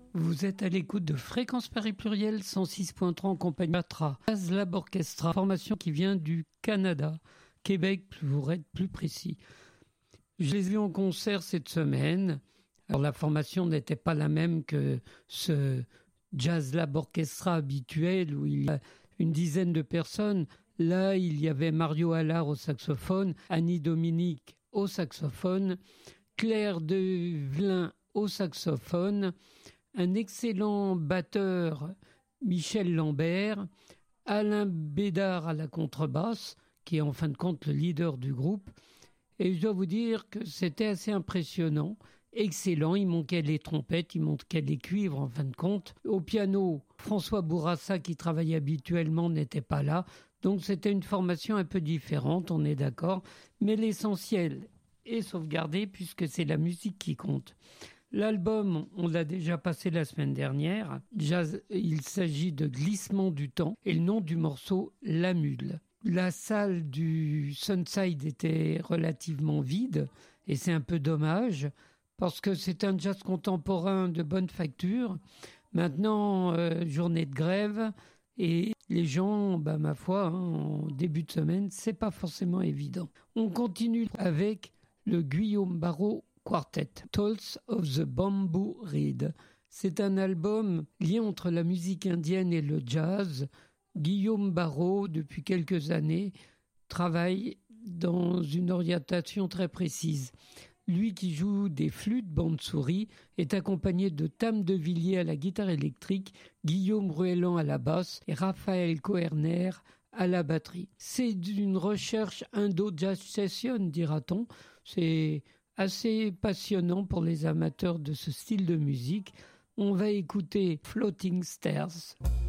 Vous êtes à l'écoute de Fréquence Paris Pluriel 106.3 en compagnie Matra, Jazz Lab Orchestra, formation qui vient du Canada, Québec pour être plus précis. Je les ai vus en concert cette semaine. Alors la formation n'était pas la même que ce Jazz Lab Orchestra habituel où il y a une dizaine de personnes. Là, il y avait Mario Allard au saxophone, Annie Dominique au saxophone, Claire Develin au saxophone, un excellent batteur, Michel Lambert, Alain Bédard à la contrebasse, qui est en fin de compte le leader du groupe. Et je dois vous dire que c'était assez impressionnant, excellent. Il manquait les trompettes, il manquait les cuivres en fin de compte. Au piano, François Bourassa, qui travaillait habituellement, n'était pas là. Donc c'était une formation un peu différente, on est d'accord. Mais l'essentiel est sauvegardé puisque c'est la musique qui compte. L'album, on l'a déjà passé la semaine dernière. Il s'agit de Glissement du temps et le nom du morceau, La Mule. La salle du Sunside était relativement vide et c'est un peu dommage parce que c'est un jazz contemporain de bonne facture. Maintenant, journée de grève et les gens, ma foi, en début de semaine, c'est pas forcément évident. On continue avec le Guillaume Barraud Quartet, Tolls of the Bamboo Reed. C'est un album lié entre la musique indienne et le jazz. Guillaume Barraud, depuis quelques années, travaille dans une orientation très précise. Lui qui joue des flûtes bande-souris est accompagné de Tam de Villiers à la guitare électrique, Guillaume Ruellan à la basse et Raphaël Koerner à la batterie. C'est une recherche indo-jazz session, dira-t-on. C'est assez passionnant pour les amateurs de ce style de musique. On va écouter Floating Stairs.